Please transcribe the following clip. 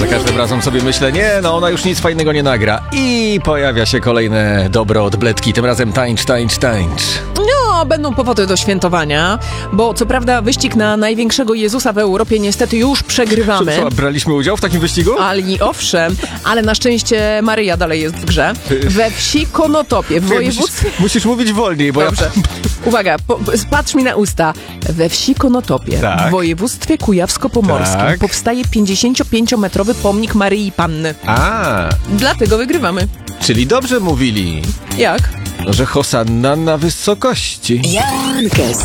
Za każdym razem sobie myślę, nie, no ona już nic fajnego nie nagra. I pojawia się kolejne dobro od Bledki, tym razem tańcz. No, będą powody do świętowania, bo co prawda wyścig na największego Jezusa w Europie niestety już przegrywamy. Co, braliśmy udział w takim wyścigu? Ale owszem, ale na szczęście Maryja dalej jest w grze. We wsi Konotopie w województwie... Musisz mówić wolniej, bo Dobrze. Uwaga, patrz mi na usta. We wsi Konotopie Tak. w województwie kujawsko-pomorskim Tak. powstaje 55-metrowy pomnik Maryi Panny. Dlatego wygrywamy. Czyli dobrze mówili, Jak? że hosanna na wysokości. Jankę